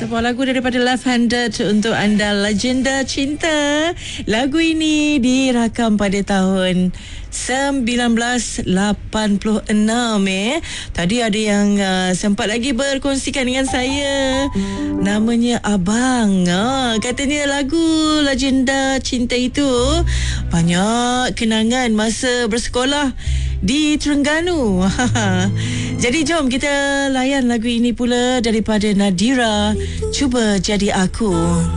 Sebuah lagu daripada Left Handed untuk anda, Legenda Cinta. Lagu ini dirakam pada tahun 1986. Tadi ada yang sempat lagi berkongsikan dengan saya, namanya Abang. Katanya lagu Legenda Cinta itu banyak kenangan masa bersekolah di Terengganu. Jadi jom kita layan lagu ini pula daripada Nadira, Cuba Jadi Aku.